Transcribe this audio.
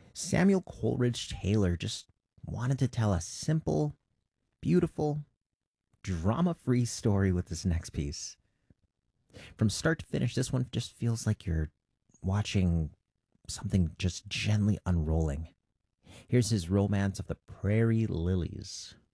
Samuel Coleridge Taylor just wanted to tell a simple, beautiful, drama free story with this next piece. From start to finish, this one just feels like you're watching something just gently unrolling. Here's his romance of the prairie lilies.